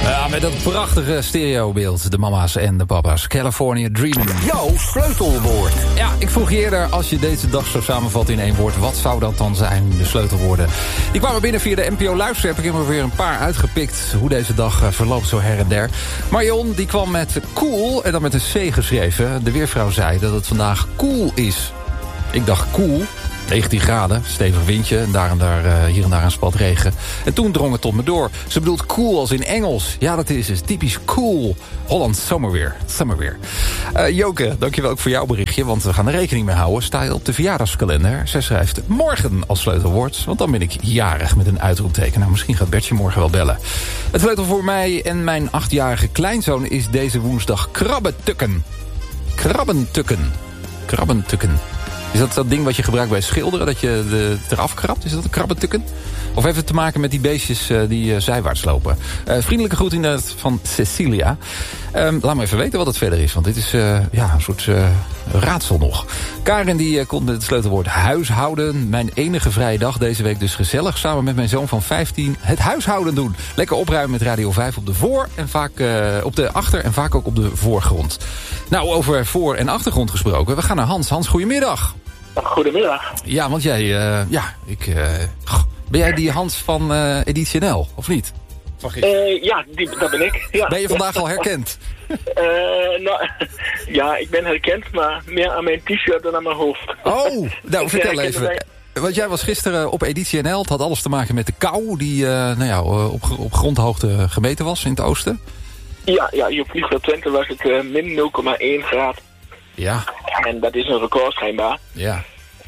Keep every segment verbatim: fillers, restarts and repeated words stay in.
Ja, met dat prachtige stereobeeld. De mama's en de papa's. California Dreaming. Jouw sleutelwoord. Ja, ik vroeg je eerder, als je deze dag zou samenvatten in één woord, wat zou dat dan zijn, de sleutelwoorden? Die kwamen binnen via de N P O Luisterapp. Ik heb er weer een paar uitgepikt, hoe deze dag uh, verloopt zo her en der. Marion, die kwam met cool, en dan met een C geschreven. De weervrouw zei dat het vandaag cool is. Ik dacht cool. negentien graden, stevig windje en daar en daar, uh, hier en daar een spat regen. En toen drong het tot me door. Ze bedoelt cool als in Engels. Ja, dat is dus typisch cool. Hollands zomerweer. Summerweer. Uh, Joke, dankjewel ook voor jouw berichtje, want we gaan er rekening mee houden. Sta je op de verjaardagskalender. Zij schrijft morgen als sleutelwoord, want dan ben ik jarig met een uitroepteken. Nou, misschien gaat Bertje morgen wel bellen. Het sleutel voor mij en mijn achtjarige kleinzoon is deze woensdag krabbentukken. Krabbentukken. Krabbentukken. Is dat dat ding wat je gebruikt bij schilderen, dat je de, het eraf krabt? Is dat een krabbentukken? Of heeft het te maken met die beestjes uh, die uh, zijwaarts lopen? Uh, vriendelijke groet inderdaad van Cecilia. Um, laat me even weten wat het verder is, want dit is uh, ja, een soort uh, raadsel nog. Karin die uh, komt met het sleutelwoord huishouden. Mijn enige vrije dag deze week dus gezellig. Samen met mijn zoon van vijftien het huishouden doen. Lekker opruimen met Radio vijf op de voor en vaak uh, op de achter en vaak ook op de voorgrond. Nou, over voor- en achtergrond gesproken. We gaan naar Hans. Hans, goedemiddag. Goedemiddag. Ja, want jij, uh, ja, ik, uh, ben jij die Hans van uh, Editie N L, of niet? Uh, ja, die, dat ben ik. Ja. Ben je vandaag al herkend? Uh, nou, ja, ik ben herkend, maar meer aan mijn t-shirt dan aan mijn hoofd. Oh, nou vertel even. Mij. Want jij was gisteren op Editie N L. Het had alles te maken met de kou die uh, nou ja, op, op grondhoogte gemeten was in het oosten. Ja, ja, hier op Vliegveld Twente was het uh, min nul komma één graad. Ja. En dat is een record schijnbaar. Ja.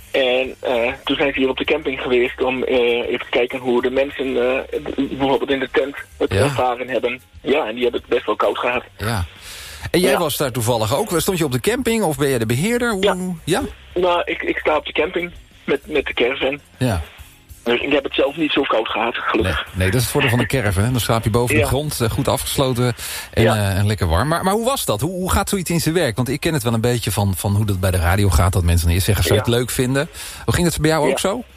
En uh, toen zijn ze hier op de camping geweest om uh, even te kijken hoe de mensen uh, bijvoorbeeld in de tent het ja. ervaren hebben. Ja, en die hebben het best wel koud gehad. Ja. En jij ja. was daar toevallig ook. Stond je op de camping of ben jij de beheerder? Hoe... Ja. ja. Nou, ik, ik sta op de camping met, met de caravan. Ja. Dus ik heb het zelf niet zo koud gehad, gelukkig. Nee, nee, dat is het voordeel van de caravan. Hè? Dan slaap je boven ja. de grond, goed afgesloten en, ja. uh, en lekker warm. Maar, maar hoe was dat? Hoe, hoe gaat zoiets in zijn werk? Want ik ken het wel een beetje van, van hoe dat bij de radio gaat. Dat mensen dan eerst zeggen, zou je ja. het leuk vinden? Hoe ging het bij jou ja. ook zo?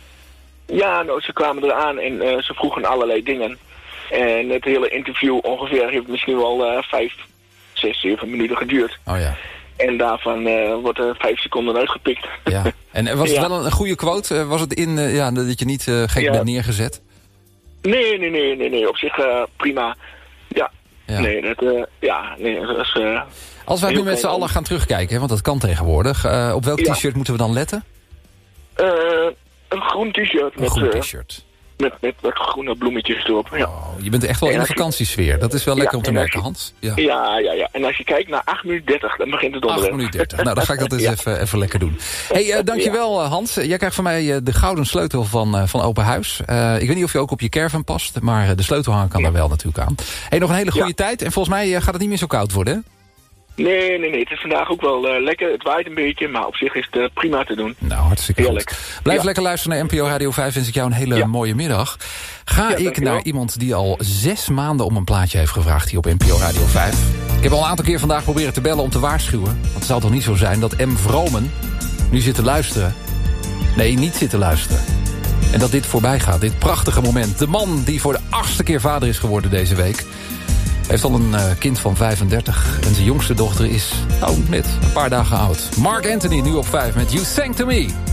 Ja, nou, ze kwamen eraan en uh, ze vroegen allerlei dingen. En het hele interview ongeveer heeft misschien wel uh, vijf, zes, zeven minuten geduurd. Oh ja. En daarvan uh, wordt er vijf seconden uitgepikt. Ja. En was het ja. wel een, een goede quote? Uh, was het in uh, ja, dat je niet uh, gek ja. bent neergezet? Nee, nee, nee, nee, nee. Op zich uh, prima. Ja. ja. Nee, dat, uh, ja, nee, dat is... Uh, Als wij nu met z'n allen gaan terugkijken, hè, want dat kan tegenwoordig. Uh, op welk ja. t-shirt moeten we dan letten? Uh, een groen t-shirt. Een met, groen uh, t-shirt. Met, met, met groene bloemetjes erop, ja. Oh, je bent echt wel in de vakantiesfeer. Dat is wel lekker ja, om te merken, je, Hans. Ja. ja, ja, ja. En als je kijkt naar acht minuten dertig, dan begint het onderweg. acht minuten dertig. Nou, dan ga ik dat eens ja. even, even lekker doen. Hey, uh, dankjewel Hans. Jij krijgt van mij uh, de gouden sleutel van, uh, van Open Huis. Uh, ik weet niet of je ook op je caravan past, maar uh, de sleutelhanger kan ja. daar wel natuurlijk aan. Hey, nog een hele goede ja. tijd. En volgens mij uh, gaat het niet meer zo koud worden, hè? Nee, nee, nee. Het is vandaag ook wel uh, lekker. Het waait een beetje, maar op zich is het uh, prima te doen. Nou, hartstikke Heerlijk. goed. Blijf ja. lekker luisteren naar N P O Radio vijf. Wens ik jou een hele ja. mooie middag. Ga ja, ik naar iemand die al zes maanden om een plaatje heeft gevraagd hier op N P O Radio vijf. Ik heb al een aantal keer vandaag proberen te bellen om te waarschuwen. Want het zal toch niet zo zijn dat M. Vromen nu zit te luisteren. Nee, niet zit te luisteren. En dat dit voorbij gaat. Dit prachtige moment. De man die voor de achtste keer vader is geworden deze week. Hij heeft al een uh, kind van vijfendertig en zijn jongste dochter is nou, net een paar dagen oud. Mark Anthony, nu op vijf met You Sang To Me.